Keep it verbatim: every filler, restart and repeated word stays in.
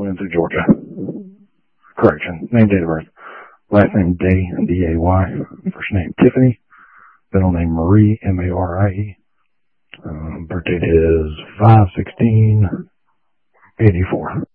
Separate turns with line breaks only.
Windsor, Georgia. Correction. Name, date of birth. Last name Day, D A Y. First name Tiffany. Middle name Marie, M A R I E. Um, birth date is five sixteen eighty-four.